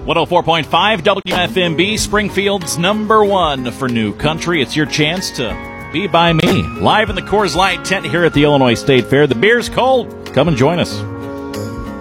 104.5 WFMB, Springfield's number one for new country. It's your chance to be by me, live in the Coors Light tent here at the Illinois State Fair. The beer's cold. Come and join us.